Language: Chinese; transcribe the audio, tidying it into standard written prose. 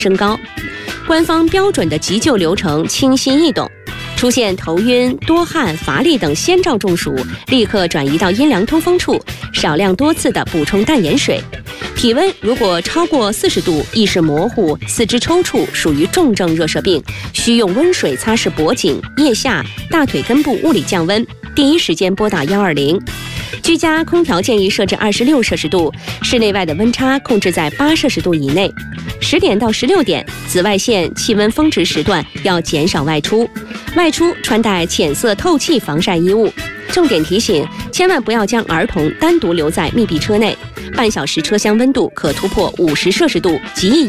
升高。官方标准的急救流程清晰易懂。出现头晕、多汗、乏力等先兆中暑，立刻转移到阴凉通风处，少量多次的补充淡盐水。体温如果超过40度，意识模糊、四肢抽搐，属于重症热射病，需用温水擦拭脖颈、腋下、大腿根部物理降温，第一时间拨打120。居家空调建议设置26摄氏度，室内外的温差控制在8摄氏度以内。10点到16点，紫外线气温峰值时段要减少外出，外出穿戴浅色透气防晒衣物。重点提醒，千万不要将儿童单独留在密闭车内，半小时车厢温度可突破50摄氏度，极易